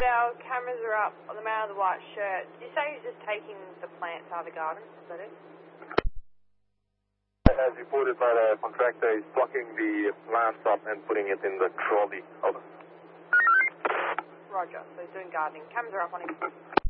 Our cameras are up on the man of the white shirt. Did you say he's just taking the plants out of the garden? Is that it? As reported by the contractor, he's plucking the plants up and putting it in the trolley. Over. Roger. So he's doing gardening. Cameras are up on him.